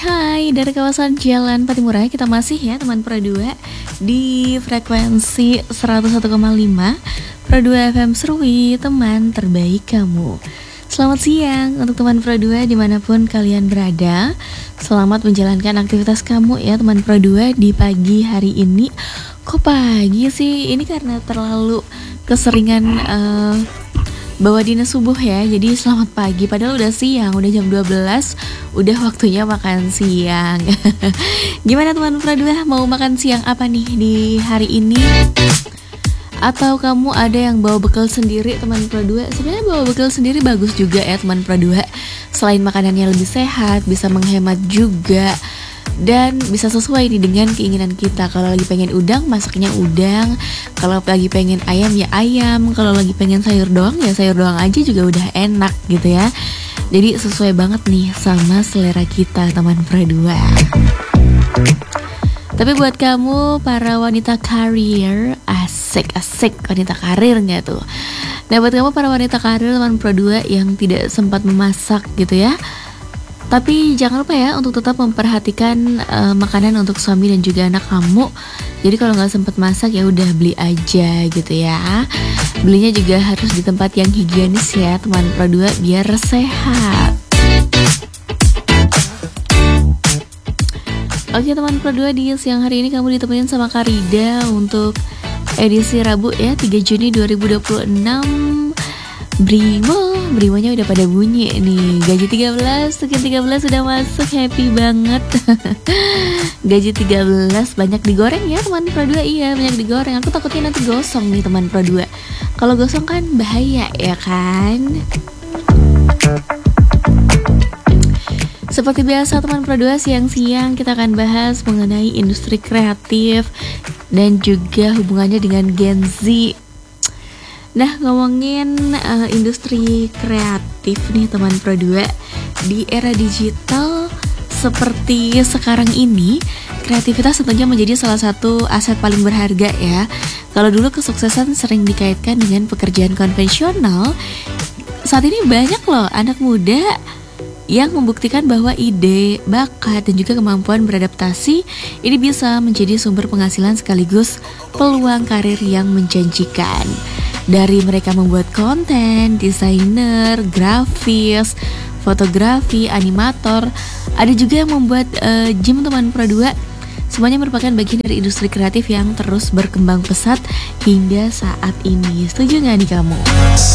Hai, dari kawasan Jalan Patimura kita masih ya teman Pro 2 di frekuensi 101,5 Pro 2 FM Serui, teman terbaik kamu. Selamat siang untuk teman Pro 2 dimanapun kalian berada. Selamat menjalankan aktivitas kamu ya teman Pro 2 di pagi hari ini. Kok pagi sih? Ini karena terlalu keseringan bawa dinas subuh ya. Jadi selamat pagi, padahal udah siang, udah jam 12, udah waktunya makan siang. Gimana teman Pro 2, mau makan siang apa nih di hari ini? Atau kamu ada yang bawa bekal sendiri teman Pro 2? Sebenarnya bawa bekal sendiri bagus juga ya teman Pro 2. Selain makanannya lebih sehat, bisa menghemat juga, dan bisa sesuai nih dengan keinginan kita. Kalau lagi pengen udang, masaknya udang. Kalau lagi pengen ayam, ya ayam. Kalau lagi pengen sayur doang, ya sayur doang aja juga udah enak gitu ya. Jadi sesuai banget nih sama selera kita teman Pro 2. Tapi buat kamu para wanita karir, asik wanita karir nggak tuh? Nah buat kamu para wanita karir teman Pro 2 yang tidak sempat memasak gitu ya, tapi jangan lupa ya untuk tetap memperhatikan makanan untuk suami dan juga anak kamu. Jadi kalau nggak sempat masak ya udah beli aja gitu ya. Belinya juga harus di tempat yang higienis ya teman Pro 2 biar sehat. Oke teman Pro 2, di siang hari ini kamu ditemenin sama Karida untuk edisi Rabu ya 3 Juni 2026. Brimonya udah pada bunyi nih. Gaji 13, sekian 13 udah masuk, happy banget. Gaji 13 banyak digoreng ya teman Pro 2. Iya banyak digoreng, aku takutnya nanti gosong nih teman Pro 2. Kalau gosong kan bahaya ya kan. Seperti biasa teman Pro 2, siang-siang kita akan bahas mengenai industri kreatif dan juga hubungannya dengan Gen Z. Nah ngomongin industri kreatif nih teman Pro 2, di era digital seperti sekarang ini, kreativitas tentunya menjadi salah satu aset paling berharga ya. Kalau dulu kesuksesan sering dikaitkan dengan pekerjaan konvensional, saat ini banyak loh anak muda yang membuktikan bahwa ide, bakat, dan juga kemampuan beradaptasi ini bisa menjadi sumber penghasilan sekaligus peluang karir yang menjanjikan. Dari mereka membuat konten, desainer, grafis, fotografi, animator, ada juga yang membuat gym teman Pro 2. Semuanya merupakan bagian dari industri kreatif yang terus berkembang pesat hingga saat ini. Setuju nggak nih kamu?